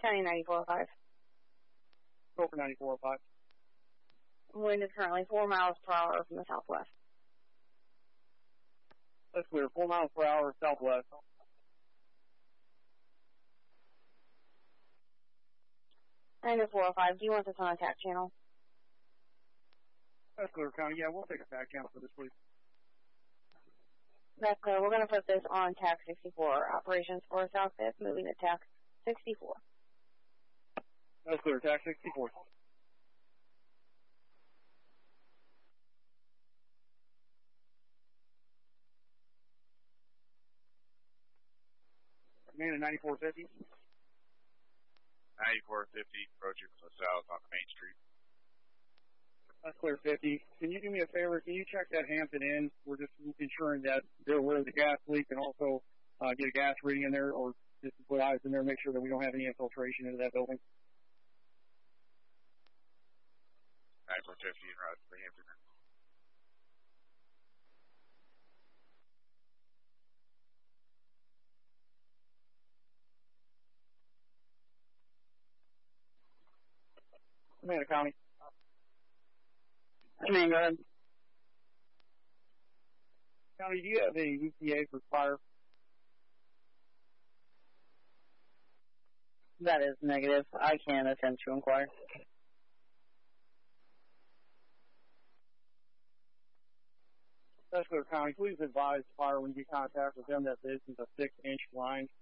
County 94.5. Go for 94.5. Wind is currently 4 miles per hour from the southwest. That's clear. 4 miles per hour southwest. And the 405. Do you want this on attack channel? That's clear, County. Yeah, we'll take a back count for this, please. That's clear. We're going to put this on TAC 64. Operations for South 5th, moving to TAC 64. That's clear. TAC 64. Command at 9450. 9450, approaching from the south on Main Street. That's clear, 50. Can you do me a favor? Can you check that Hampton Inn? We're just ensuring that they're aware of the gas leak and also get a gas reading in there, or just put eyes in there, make sure that we don't have any infiltration into that building. 9450 en route for Hampton Inn. Command, County. Command, go ahead. County, do you have a ETA for fire? That is negative. I can attempt to inquire. That's clear, County. Please advise fire when you get contact with them that this is a 6-inch line